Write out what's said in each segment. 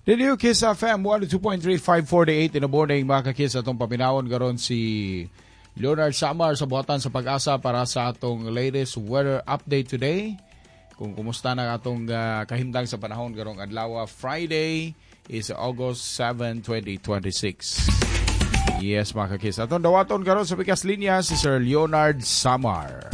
Radio Kiss FM 102.3, 548 in the morning, mga kakis. Atong paminawon garon si Leonard Samar sa buhatan sa pag-asa para sa atong latest weather update today. Kung kumusta na atong kahimtang sa panahon garong adlaw, Friday is August 7, 2026. Yes, mga kakis. Atong dawaton garon sa pikas linya si Sir Leonard Samar.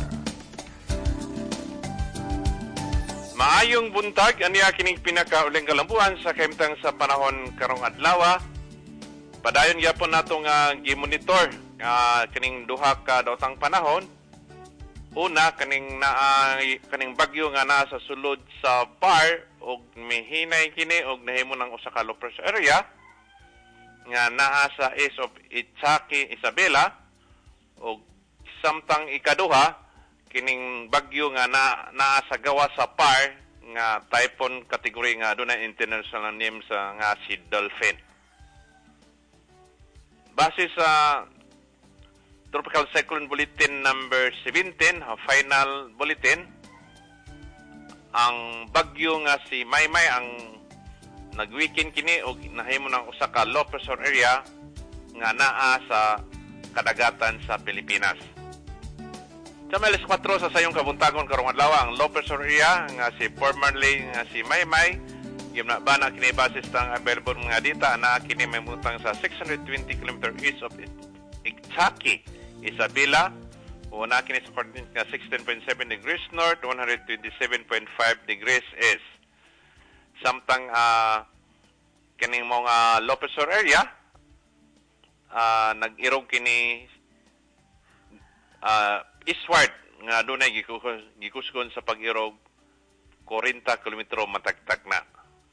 Maayong buntag, aniya kining pinakauling kalambuan sa kahimtang sa panahon karong adlaw. Padayon gyapon nato nga gi-monitor kining duha ka daotang panahon. Una kaning bagyo nga naa sa sulod sa PAR og mihinay kini og nahimo ng usa ka low pressure area nga naa sa east of Itzhaki, Isabela, og samtang ikaduha kining bagyo nga naa sa gawa sa PAR nga typhoon category nga dunay international name sa nga si Dolphin. Base sa Tropical Cyclone Bulletin number 17, final bulletin, ang bagyo nga si Maymay ang nagweekend kini og nahimo ng usa ka low pressure area nga naa sa kadagatan sa Pilipinas. Sa Meles 4 sa sayong kabuntagon karong adlaw ang low pressure area nga si formerly nga si Maymay gimnabana kini basis tang available mga data na kini may mutang sa 620 km east of Itzhaki, Isabela, o na kini sa coordinate nga 16.7 degrees north, 127.5 degrees east. Samtang kining mga low pressure area nag-irog kini eastward nga dunay gikusgon sa pag-irog 40 kilometro matagtag na.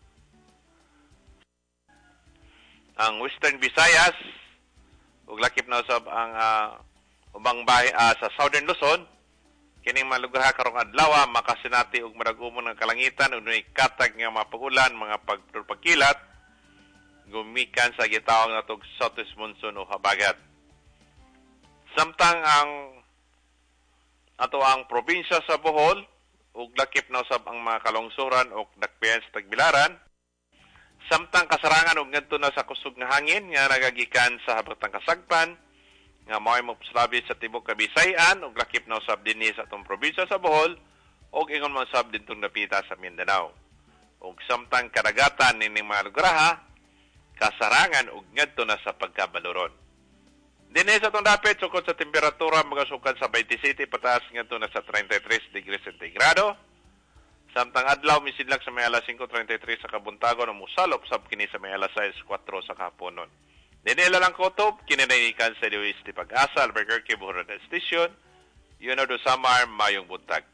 Ang Western Visayas ug lakip na usab ang ubang bahay sa Southern Luzon kining mga lugar karong adlaw makasinati og marag-umon nga kalangitan ug dunay katag nga mga pag-ulan, mga pagkilat gumikan sa gitawag natog southwest monsoon o habagat. Samtang ang probinsya sa Bohol ug lakip na usab ang mga kalungsuran ug dakbayan sa Tagbilaran. Samtang kasarangan ug ngadto na sa kusog nga hangin nga nagagikan sa habatang kasagpan nga mao'y magpaslabi sa tibok Kabisayan ug lakip na usab dinhi sa atong probinsya sa Bohol ug ingon man usab didtong napita sa Mindanao. Ug samtang kadagatan nining mga lugar kasarangan ug ngadto na sa pagkabaluron. Dinhi sa itong dapit, sukod sa temperatura, magasukan sa 27 pataas ngadto na sa 33 degrees centigrado. Samtang adlaw, misidlak sa may alas 5:33 sa kabuntagon, o musalop sab kini sa may alas 6:04 sa kahaponon. Dinhi lang kutob, kininayikan sa Luis de Pag-asa, Albuquerque, Bohol Station. Yun do Samar, mayong buntag.